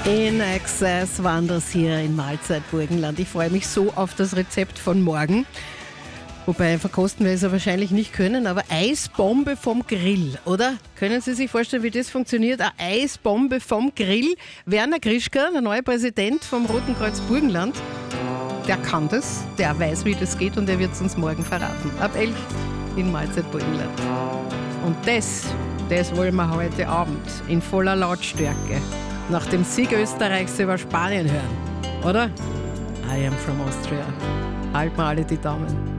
In Access waren das hier in Mahlzeit Burgenland. Ich freue mich so auf das Rezept von morgen. Wobei verkosten wir es ja wahrscheinlich nicht können, aber Eisbombe vom Grill, oder? Können Sie sich vorstellen, wie das funktioniert? Eine Eisbombe vom Grill. Werner Grischka, der neue Präsident vom Roten Kreuz Burgenland, der kann das, der weiß, wie das geht und der wird es uns morgen verraten. Ab 11 in Mahlzeit Burgenland. Und das wollen wir heute Abend in voller Lautstärke nach dem Sieg Österreichs über Spanien hören, oder? I am from Austria. Halten wir alle die Daumen.